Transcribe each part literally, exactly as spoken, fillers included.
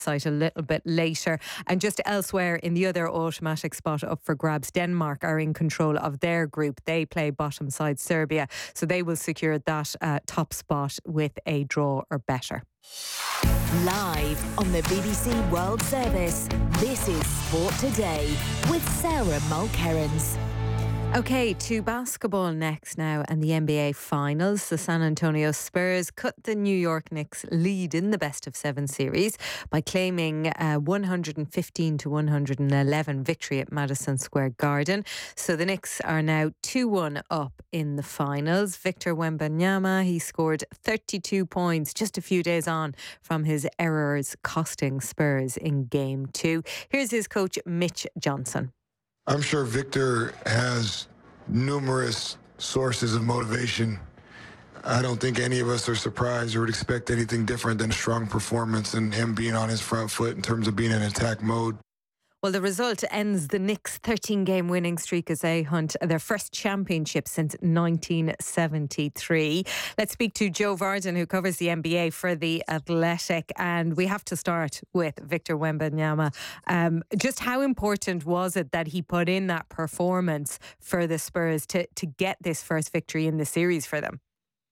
site a little bit later. And just elsewhere in the other automatic spot up for grabs, Denmark are in control of their group. They play bottom side Serbia, so they will secure that uh, top spot with a draw or better. Live on the B B C World Service, this is Sport Today with Sarah Mulkerrins. Okay, to basketball next now and the N B A Finals. The San Antonio Spurs cut the New York Knicks lead in the best of seven series by claiming a one fifteen to one eleven victory at Madison Square Garden. So the Knicks are now two one up in the finals. Victor Wembanyama, he scored thirty-two points just a few days on from his errors costing Spurs in game two. Here's his coach, Mitch Johnson. I'm sure Victor has numerous sources of motivation. I don't think any of us are surprised or would expect anything different than a strong performance and him being on his front foot in terms of being in attack mode. Well, the result ends the Knicks' thirteen-game winning streak as they hunt their first championship since nineteen seventy-three. Let's speak to Joe Varden, who covers the N B A for The Athletic. And we have to start with Victor Wembanyama. Um, just how important was it that he put in that performance for the Spurs to, to get this first victory in the series for them?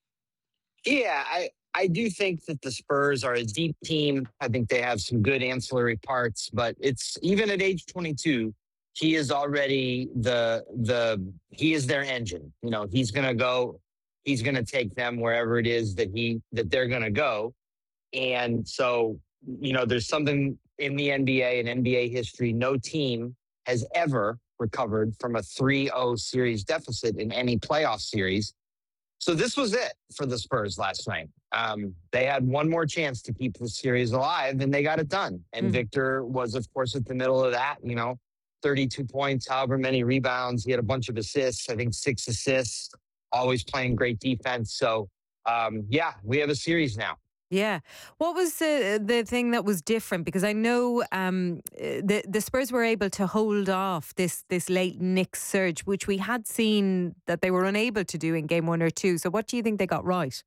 Yeah, I... I do think that the Spurs are a deep team. I think they have some good ancillary parts, but it's even at age twenty-two, he is already the the he is their engine. You know, he's going to go, he's going to take them wherever it is that he that they're going to go. And so, you know, there's something in the N B A and N B A history. No team has ever recovered from a three oh series deficit in any playoff series. So this was it for the Spurs last night. Um, they had one more chance to keep the series alive, and they got it done. And mm. Victor was, of course, at the middle of that, you know, thirty-two points, however many rebounds. He had a bunch of assists, I think six assists, always playing great defense. So, um, yeah, we have a series now. Yeah. What was the the thing that was different? Because I know um, the the Spurs were able to hold off this this late Knicks surge, which we had seen that they were unable to do in game one or two. So what do you think they got right?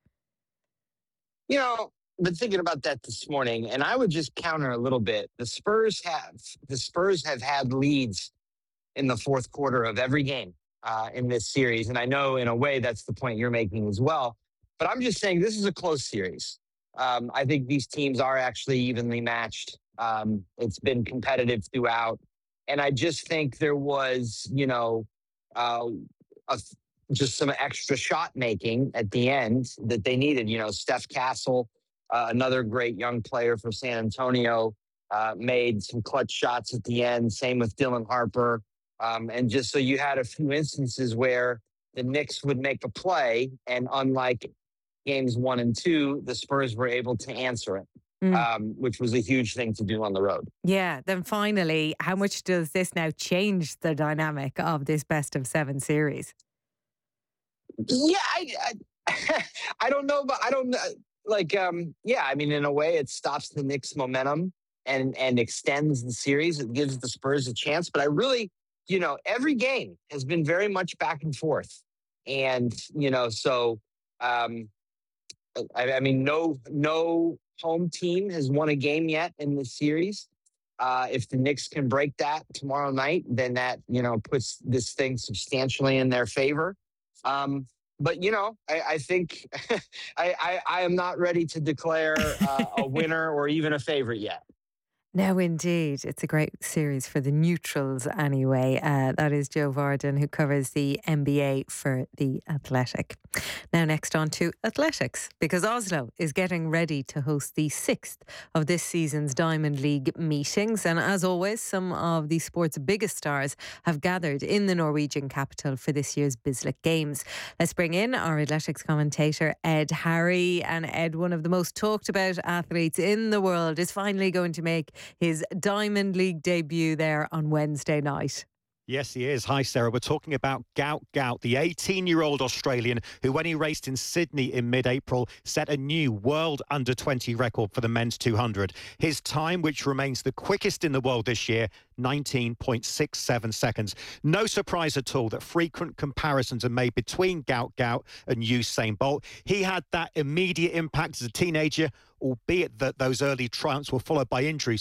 You know, I've been thinking about that this morning, and I would just counter a little bit. The Spurs have the Spurs have had leads in the fourth quarter of every game uh, in this series, and I know in a way that's the point you're making as well. But I'm just saying this is a close series. Um, I think these teams are actually evenly matched. Um, it's been competitive throughout. And I just think there was, you know, uh, a, just some extra shot making at the end that they needed. You know, Steph Castle, uh, another great young player for San Antonio, uh, made some clutch shots at the end. Same with Dylan Harper. Um, and just so you had a few instances where the Knicks would make a play, and unlike games one and two, the Spurs were able to answer it, mm. um, which was a huge thing to do on the road. Yeah. Then finally, how much does this now change the dynamic of this best of seven series? Yeah, I, I, I don't know, but I don't like. Um, yeah, I mean, in a way, it stops the Knicks' momentum and and extends the series. It gives the Spurs a chance. But I really, you know, every game has been very much back and forth, and you know, so. Um, I, I mean, no no home team has won a game yet in this series. Uh, if the Knicks can break that tomorrow night, then that, you know, puts this thing substantially in their favor. Um, but, you know, I, I think I, I, I am not ready to declare uh, a winner or even a favorite yet. No, indeed. It's a great series for the neutrals anyway. Uh, that is Joe Varden, who covers the N B A for The Athletic. Now next on to athletics, because Oslo is getting ready to host the sixth of this season's Diamond League meetings. And as always, some of the sport's biggest stars have gathered in the Norwegian capital for this year's Bislett Games. Let's bring in our athletics commentator, Ed Harry. And Ed, one of the most talked about athletes in the world, is finally going to make his Diamond League debut there on Wednesday night. Yes, he is. Hi, Sarah. We're talking about Gout Gout, the eighteen-year-old Australian who, when he raced in Sydney in mid-April, set a new world under twenty record for the men's two hundred. His time, which remains the quickest in the world this year, nineteen point six seven seconds. No surprise at all that frequent comparisons are made between Gout Gout and Usain Bolt. He had that immediate impact as a teenager, albeit that those early triumphs were followed by injuries.